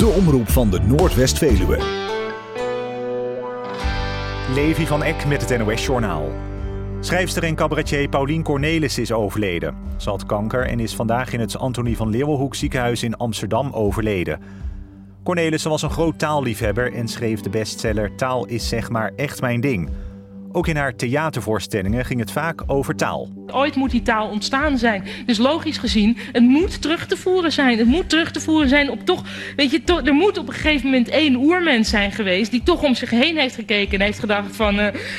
omroep van de Noordwest-Veluwe. Levi van Eck met het NOS-journaal. Schrijfster en cabaretier Paulien Cornelis is overleden. Ze had kanker en is vandaag in het Antonie van Leeuwenhoek ziekenhuis in Amsterdam overleden. Cornelissen was een groot taalliefhebber en schreef de bestseller Taal is zeg maar echt mijn ding. Ook in haar theatervoorstellingen ging het vaak over taal. Ooit moet die taal ontstaan zijn. Dus logisch gezien, het moet terug te voeren zijn. Het moet terug te voeren zijn op toch... Weet je, er moet op een gegeven moment één oermens zijn geweest... die toch om zich heen heeft gekeken en heeft gedacht van...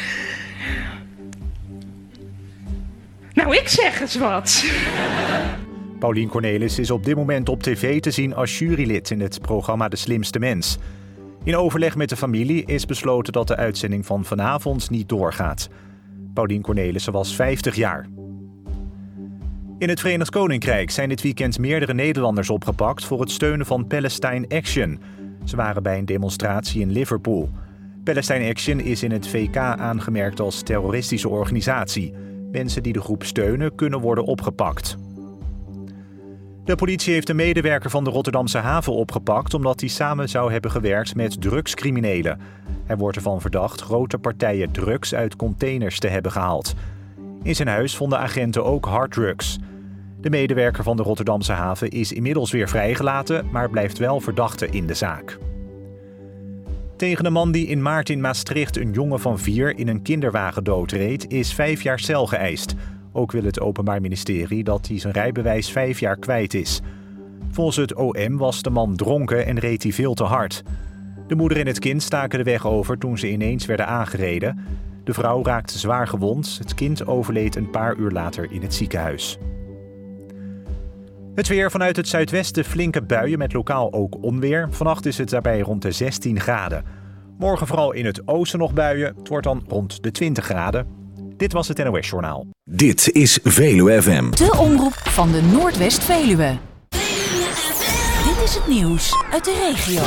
Nou, ik zeg eens wat. Paulien Cornelis is op dit moment op tv te zien als jurylid in het programma De Slimste Mens. In overleg met de familie is besloten dat de uitzending van vanavond niet doorgaat. Paulien Cornelissen was 50 jaar. In het Verenigd Koninkrijk zijn dit weekend meerdere Nederlanders opgepakt voor het steunen van Palestine Action. Ze waren bij een demonstratie in Liverpool. Palestine Action is in het VK aangemerkt als terroristische organisatie. Mensen die de groep steunen kunnen worden opgepakt. De politie heeft een medewerker van de Rotterdamse haven opgepakt omdat hij samen zou hebben gewerkt met drugscriminelen. Hij wordt ervan verdacht grote partijen drugs uit containers te hebben gehaald. In zijn huis vonden agenten ook harddrugs. De medewerker van de Rotterdamse haven is inmiddels weer vrijgelaten, maar blijft wel verdachte in de zaak. Tegen een man die in maart in Maastricht een jongen van 4 in een kinderwagen doodreed, is 5 jaar cel geëist. Ook wil het Openbaar Ministerie dat hij zijn rijbewijs 5 jaar kwijt is. Volgens het OM was de man dronken en reed hij veel te hard. De moeder en het kind staken de weg over toen ze ineens werden aangereden. De vrouw raakte zwaar gewond. Het kind overleed een paar uur later in het ziekenhuis. Het weer: vanuit het zuidwesten flinke buien met lokaal ook onweer. Vannacht is het daarbij rond de 16 graden. Morgen vooral in het oosten nog buien. Het wordt dan rond de 20 graden. Dit was het NOS-journaal. Dit is Veluwe FM. De omroep van de Noordwest-Veluwe. Dit is het nieuws uit de regio.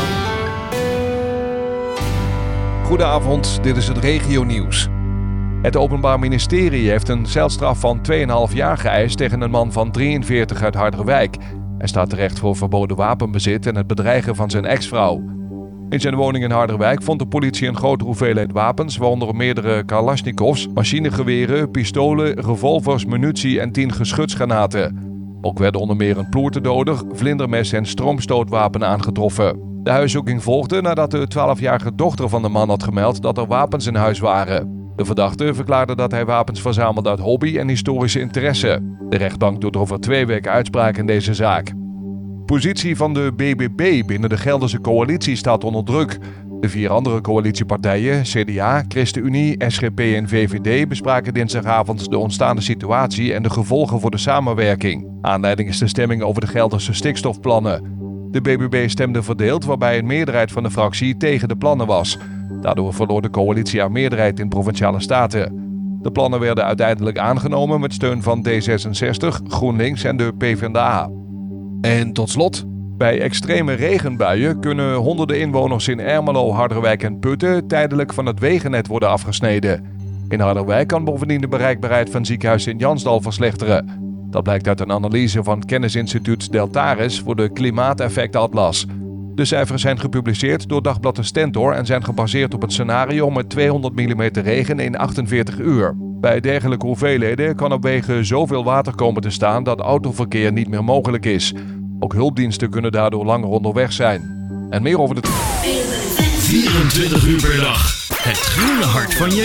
Goedenavond, dit is het regionieuws. Het Openbaar Ministerie heeft een celstraf van 2,5 jaar geëist tegen een man van 43 uit Harderwijk. Hij staat terecht voor verboden wapenbezit en het bedreigen van zijn ex-vrouw. In zijn woning in Harderwijk vond de politie een grote hoeveelheid wapens, waaronder meerdere Kalashnikovs, machinegeweren, pistolen, revolvers, munitie en 10 geschutsgranaten. Ook werden onder meer een ploertendoder, vlindermes en stroomstootwapen aangetroffen. De huiszoeking volgde nadat de 12-jarige dochter van de man had gemeld dat er wapens in huis waren. De verdachte verklaarde dat hij wapens verzamelde uit hobby en historische interesse. De rechtbank doet over 2 weken uitspraak in deze zaak. De positie van de BBB binnen de Gelderse coalitie staat onder druk. De 4 andere coalitiepartijen, CDA, ChristenUnie, SGP en VVD, bespraken dinsdagavond de ontstaande situatie en de gevolgen voor de samenwerking. Aanleiding is de stemming over de Gelderse stikstofplannen. De BBB stemde verdeeld, waarbij een meerderheid van de fractie tegen de plannen was. Daardoor verloor de coalitie haar meerderheid in Provinciale Staten. De plannen werden uiteindelijk aangenomen met steun van D66, GroenLinks en de PvdA. En tot slot, bij extreme regenbuien kunnen honderden inwoners in Ermelo, Harderwijk en Putten tijdelijk van het wegennet worden afgesneden. In Harderwijk kan bovendien de bereikbaarheid van ziekenhuis Sint-Jansdal verslechteren. Dat blijkt uit een analyse van het kennisinstituut Deltares voor de Klimaateffectatlas. De cijfers zijn gepubliceerd door Dagblad de Stentor en zijn gebaseerd op het scenario met 200 mm regen in 48 uur. Bij dergelijke hoeveelheden kan op wegen zoveel water komen te staan dat autoverkeer niet meer mogelijk is. Ook hulpdiensten kunnen daardoor langer onderweg zijn. En meer over de... 24 uur per dag. Het groene hart van je